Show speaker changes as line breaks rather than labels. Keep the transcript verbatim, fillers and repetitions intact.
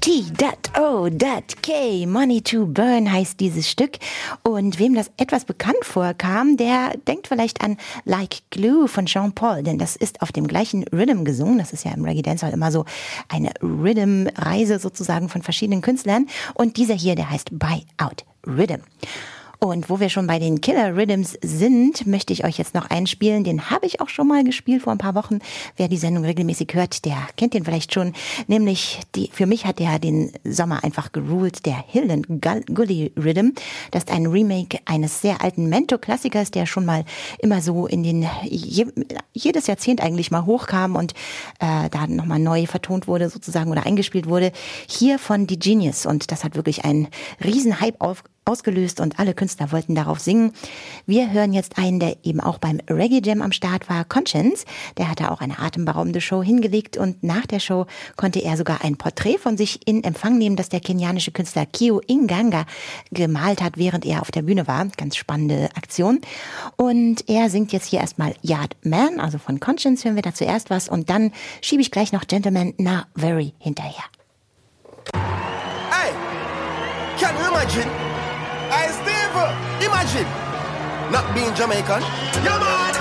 T O K, Money to Burn heißt dieses Stück. Und wem das etwas bekannt vorkam, der denkt vielleicht an Like Glue von Sean Paul, denn das ist auf dem gleichen Rhythm gesungen. Das ist ja im Reggae Dancehall immer so eine Rhythm-Reise sozusagen von verschiedenen Künstlern. Und dieser hier, der heißt Buy Out Rhythm. Und wo wir schon bei den Killer Rhythms sind, möchte ich euch jetzt noch einspielen. Den habe ich auch schon mal gespielt vor ein paar Wochen. Wer die Sendung regelmäßig hört, der kennt den vielleicht schon. Nämlich, die, für mich hat der den Sommer einfach geruled, der Hill and Gully Rhythm. Das ist ein Remake eines sehr alten Mento-Klassikers, der schon mal immer so in den, je, jedes Jahrzehnt eigentlich mal hochkam und äh, da nochmal neu vertont wurde sozusagen oder eingespielt wurde. Hier von The Genius. Und das hat wirklich einen riesen Hype auf ausgelöst und alle Künstler wollten darauf singen. Wir hören jetzt einen, der eben auch beim Reggae Jam am Start war, Conscience. Der hatte auch eine atemberaubende Show hingelegt und nach der Show konnte er sogar ein Porträt von sich in Empfang nehmen, das der kenianische Künstler Kio Inganga gemalt hat, während er auf der Bühne war. Ganz spannende Aktion. Und er singt jetzt hier erstmal Yard Man, also von Conscience hören wir da zuerst was und dann schiebe ich gleich noch Gentleman Na Very hinterher.
Hey, can you imagine? Hey, Steve, imagine not being Jamaican. Yeah, man.